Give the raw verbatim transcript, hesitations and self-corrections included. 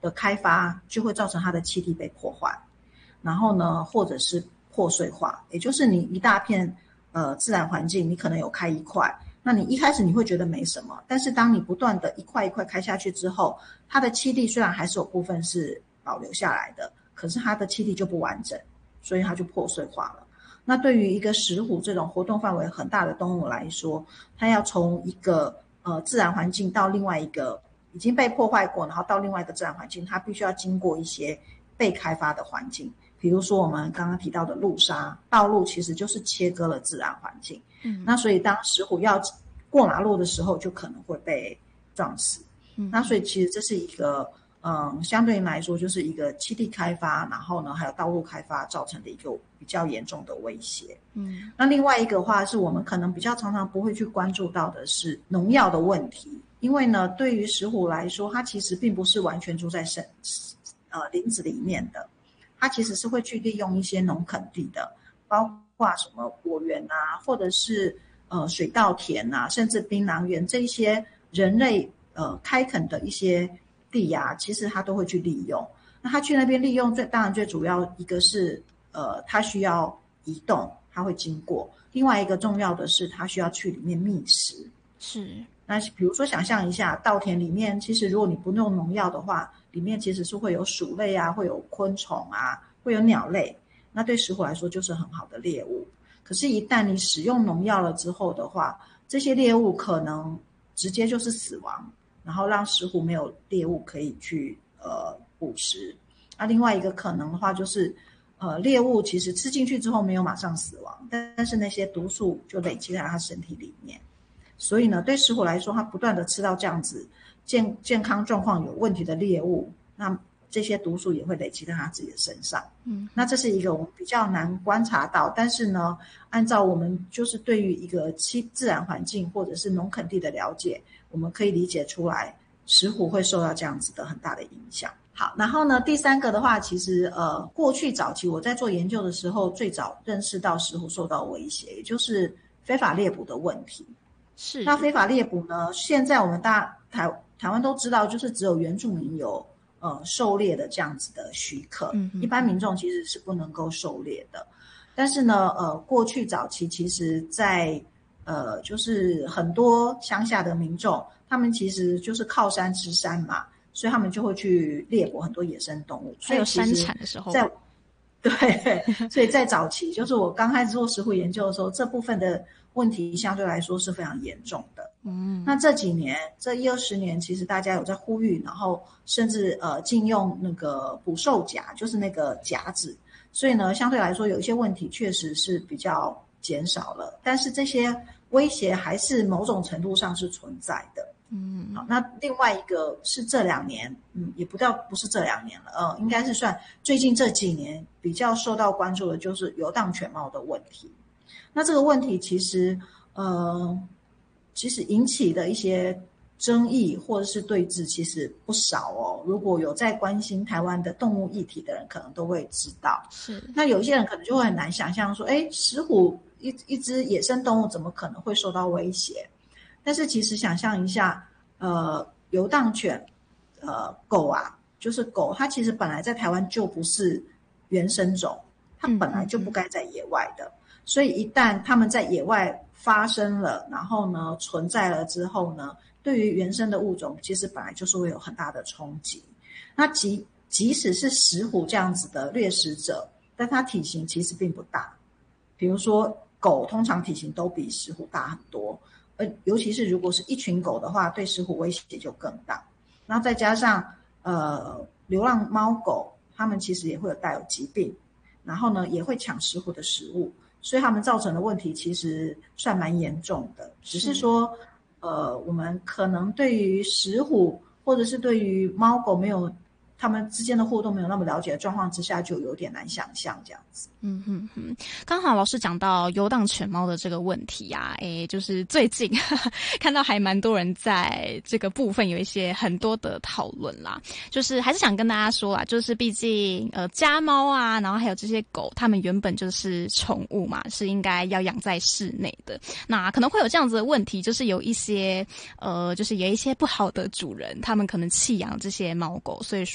的开发，就会造成它的栖地被破坏，然后呢，或者是破碎化，也就是你一大片呃自然环境，你可能有开一块，那你一开始你会觉得没什么，但是当你不断的一块一块开下去之后，它的栖地虽然还是有部分是保留下来的，可是它的栖地就不完整，所以它就破碎化了。那对于一个石虎这种活动范围很大的动物来说，它要从一个呃自然环境到另外一个已经被破坏过，然后到另外一个自然环境，它必须要经过一些被开发的环境。比如说我们刚刚提到的路杀道路，其实就是切割了自然环境。嗯，那所以当石虎要过马路的时候，就可能会被撞死。嗯，那所以其实这是一个嗯，相对来说就是一个栖地开发，然后呢还有道路开发造成的一个比较严重的威胁。嗯，那另外一个话是我们可能比较常常不会去关注到的是农药的问题，因为呢对于石虎来说，它其实并不是完全住在深呃林子里面的，它其实是会去利用一些农垦地的，包括什么果园啊，或者是呃水稻田啊，甚至槟榔园，这一些人类呃开垦的一些地啊，其实他都会去利用。那他去那边利用最当然最主要一个是呃他需要移动，他会经过，另外一个重要的是他需要去里面觅食。 是， 那比如说想象一下稻田里面，其实如果你不用农药的话，里面其实是会有鼠类啊，会有昆虫啊，会有鸟类，那对石虎来说就是很好的猎物。可是一旦你使用农药了之后的话，这些猎物可能直接就是死亡，然后让石虎没有猎物可以去呃捕食。那另外一个可能的话就是呃猎物其实吃进去之后没有马上死亡，但是那些毒素就累积在它身体里面。所以呢对石虎来说，它不断的吃到这样子健健康状况有问题的猎物，那这些毒素也会累积在它自己的身上。嗯，那这是一个我们比较难观察到，但是呢按照我们就是对于一个自然环境或者是农垦地的了解，我们可以理解出来石虎会受到这样子的很大的影响。好，然后呢第三个的话，其实呃过去早期我在做研究的时候，最早认识到石虎受到威胁，也就是非法猎捕的问题。 是， 那非法猎捕呢，现在我们大台台湾都知道，就是只有原住民有呃狩猎的这样子的许可，嗯嗯，一般民众其实是不能够狩猎的。但是呢呃过去早期其实在呃就是很多乡下的民众，他们其实就是靠山吃山嘛，所以他们就会去猎捕很多野生动物。 还有山产的时候， 在对，所以在早期就是我刚开始做石虎研究的时候，这部分的问题相对来说是非常严重的。嗯，那这几年这一二十年，其实大家有在呼吁，然后甚至呃禁用那个捕兽夹，就是那个夹子，所以呢相对来说有一些问题确实是比较减少了，但是这些威胁还是某种程度上是存在的。嗯，好，那另外一个是这两年，嗯，也不叫不是这两年了，呃，应该是算最近这几年比较受到关注的，就是游荡犬猫的问题。那这个问题其实，呃，其实引起的一些争议或者是对峙，其实不少哦。如果有在关心台湾的动物议题的人，可能都会知道。 是， 那有一些人可能就会很难想象说，哎，石虎一一只野生动物怎么可能会受到威胁？但是其实想象一下，呃，游荡犬，呃，狗啊，就是狗，它其实本来在台湾就不是原生种，它本来就不该在野外的。嗯嗯嗯，所以一旦它们在野外发生了，然后呢存在了之后呢，对于原生的物种，其实本来就是会有很大的冲击。那即即使是石虎这样子的掠食者，但它体型其实并不大。比如说狗通常体型都比石虎大很多。呃，尤其是如果是一群狗的话，对石虎威胁就更大。然后再加上呃，流浪猫狗，它们其实也会有带有疾病，然后呢也会抢石虎的食物，所以它们造成的问题其实算蛮严重的。只是说，呃，我们可能对于石虎或者是对于猫狗没有他们之间的互动没有那么了解的状况之下，就有点难想象这样子。 嗯哼哼，刚好老师讲到游荡犬猫的这个问题啊，诶，就是最近呵呵看到还蛮多人在这个部分有一些很多的讨论啦，就是还是想跟大家说啦，就是毕竟呃家猫啊，然后还有这些狗，它们原本就是宠物嘛，是应该要养在室内的。那可能会有这样子的问题，就是有一些呃，就是有一些不好的主人，他们可能弃养这些猫狗，所以说